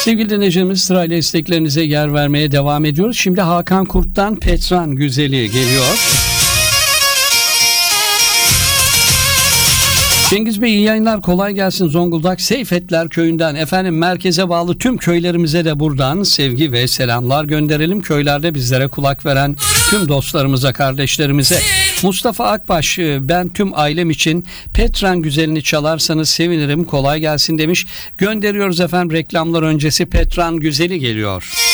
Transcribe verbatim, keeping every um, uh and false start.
Sevgili dinleyicilerimiz, sırayla isteklerinize yer vermeye devam ediyoruz. Şimdi Hakan Kurt'tan Petran Güzeli geliyor. Cengiz Bey, iyi yayınlar, kolay gelsin. Zonguldak Seyfetler köyünden efendim, merkeze bağlı tüm köylerimize de buradan sevgi ve selamlar gönderelim. Köylerde bizlere kulak veren tüm dostlarımıza, kardeşlerimize. Mustafa Akbaş, ben tüm ailem için Petran Güzelini çalarsanız sevinirim, kolay gelsin demiş. Gönderiyoruz efendim, reklamlar öncesi Petran Güzeli geliyor.